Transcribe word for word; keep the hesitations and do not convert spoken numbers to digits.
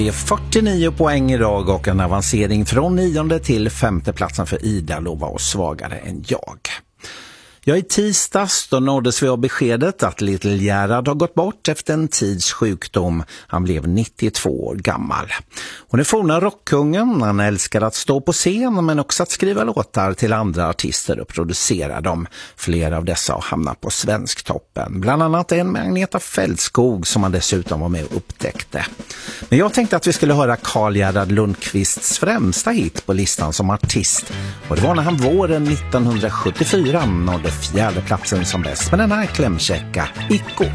Det är fyrtionio poäng idag och en avancering från nionde till femte platsen för Ida Lova och Svagare än jag. Ja, i tisdags då nåddes vi av beskedet att Little Gerhard har gått bort efter en tids sjukdom. Han blev nittiotvå år gammal. Hon är forna rockkungen. Han älskar att stå på scen men också att skriva låtar till andra artister och producera dem. Flera av dessa har hamnat på Svensktoppen. Bland annat en med Agneta Fältskog som han dessutom var med och upptäckte. Men jag tänkte att vi skulle höra Karl Gerhard Lundqvists främsta hit på listan som artist. Och det var när han våren nittonhundrasjuttiofyra nådde fjärde platsen som bäst med den här klämkäcka Icko.